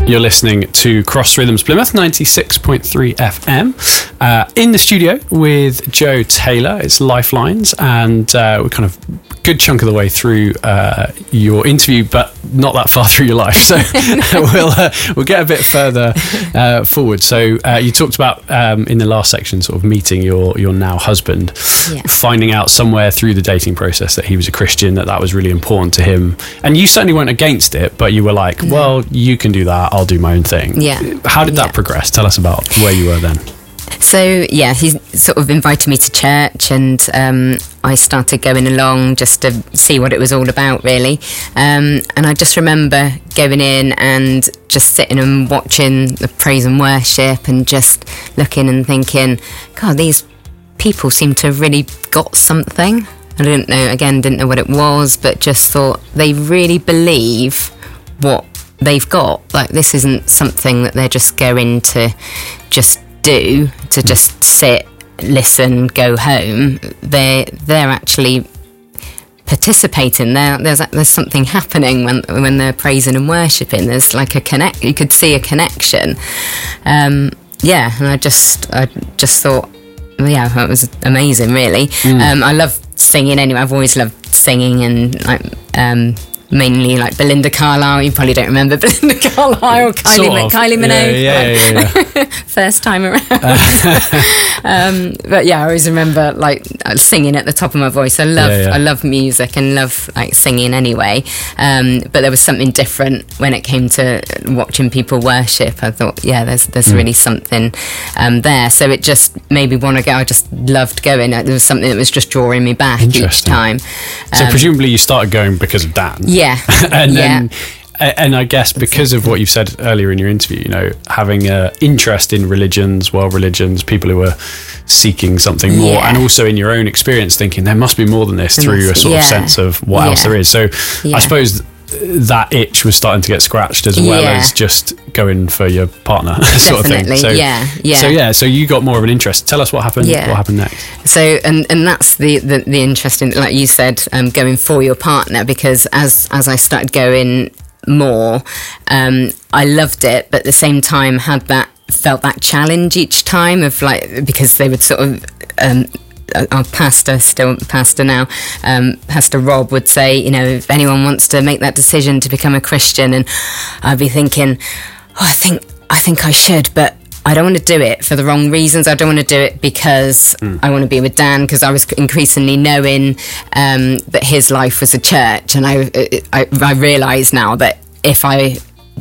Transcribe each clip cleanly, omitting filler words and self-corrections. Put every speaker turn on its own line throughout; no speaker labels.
You're listening to Cross Rhythms Plymouth 96.3 FM. In the studio with Joe Taylor. It's Lifelines, and we're kind of good chunk of the way through your interview, but not that far through your life. So we'll get a bit further forward. So you talked about in the last section, sort of meeting your now husband, finding out somewhere through the dating process that he was a Christian, that was really important to him, and you certainly weren't against it, but you were like, well, you can do that, I'll do my own thing. How did that progress? Tell us about where you were then.
So he sort of invited me to church, and I started going along just to see what it was all about, really. And I just remember going in and just sitting and watching the praise and worship, and just looking and thinking, God, these people seem to have really got something. I didn't know what it was, but just thought they really believe what they've got. Like, this isn't something that they're just going to just do, to just sit, listen, go home. They're actually participating. There's something happening when they're praising and worshipping. There's like you could see a connection. And I just thought, that was amazing, really. I love singing anyway. I've always loved singing, and mainly like Belinda Carlisle. You probably don't remember Belinda Carlisle or Kylie Minogue. First time around. But I always remember like singing at the top of my voice. I love music and love like singing anyway. But there was something different when it came to watching people worship. I thought, there's really something there. So it just made me want to go. I just loved going. There was something that was just drawing me back each time.
So presumably you started going because of Dan. And I guess because of what you've said earlier in your interview, having an interest in world religions, people who are seeking something more, and also in your own experience thinking there must be more than this, through a sort of sense of what else there is. So I suppose that itch was starting to get scratched, as well as just going for your partner sort of thing. So so you got more of an interest. Tell us what happened. What happened next? So
and that's the interesting, like you said, going for your partner, because as I started going more, I loved it, but at the same time felt that challenge each time of like, because they would sort of our pastor, still pastor now, Pastor Rob, would say, if anyone wants to make that decision to become a Christian, and I'd be thinking, I think I should, but I don't want to do it for the wrong reasons. I don't want to do it because I want to be with Dan, because I was increasingly knowing that his life was a church, and I realise now that if I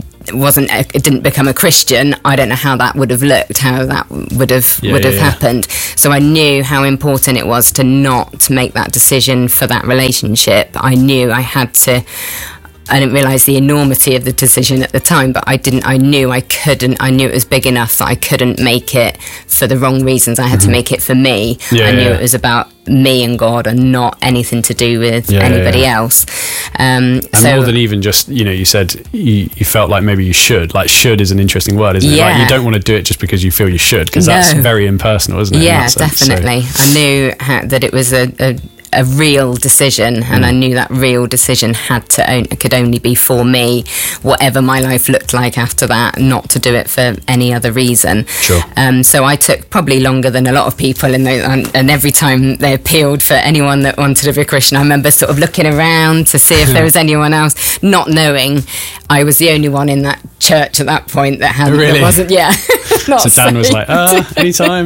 didn't become a Christian, I don't know how that would have looked, how that would have happened. So I knew how important it was to not make that decision for that relationship. I knew I had to. I didn't realise the enormity of the decision at the time, but I knew I couldn't. I knew it was big enough that I couldn't make it for the wrong reasons. I had to make it for me. I knew it was about me and God, and not anything to do with anybody else.
And more than even just, you said you felt like maybe you should. Like, should is an interesting word, isn't it? Like, you don't want to do it just because you feel you should, because that's very impersonal, isn't it?
Yeah, definitely. So I knew that it was a real decision, and I knew that real decision could only be for me, whatever my life looked like after that, not to do it for any other reason.
Sure.
So I took probably longer than a lot of people, and every time they appealed for anyone that wanted to be a Christian, I remember sort of looking around to see if there was anyone else, not knowing I was the only one in that church at that point that wasn't.
So Dan was like, anytime.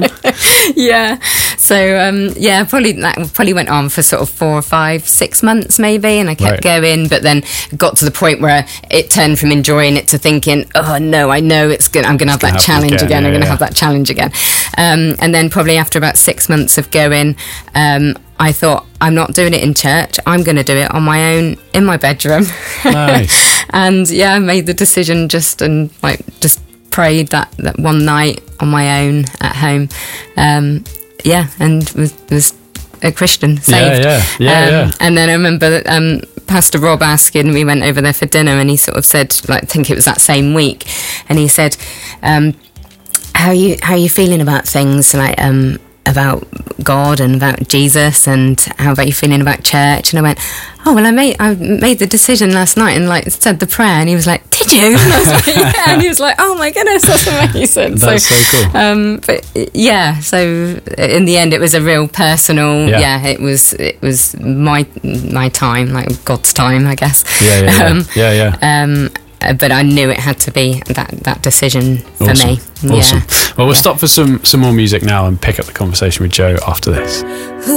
So probably went on for sort of 4 or 5, 6 months maybe, and I kept going, but then got to the point where it turned from enjoying it to thinking, oh no, I know I'm gonna have that challenge again. I'm gonna have that challenge again. And then probably after about 6 months of going, I thought, I'm not doing it in church, I'm going to do it on my own in my bedroom.
Nice.
And I made the decision just prayed that one night on my own at home, and was a Christian, saved. And then I remember Pastor Rob asking, we went over there for dinner, and he sort of said, I think it was that same week, and he said, how are you feeling about things? Like, about God and about Jesus, and how about you feeling about church? And I went, oh, well, I made the decision last night and like said the prayer. And he was like, did you? And I was like, yeah. And he was like, oh my goodness, that's amazing.
That's so cool.
But yeah, so in the end, it was a real personal. Yeah, it was my time, like God's time, I guess.
Yeah.
But I knew it had to be that decision for me.
Awesome. Well, we'll stop for some more music now and pick up the conversation with Joe after this.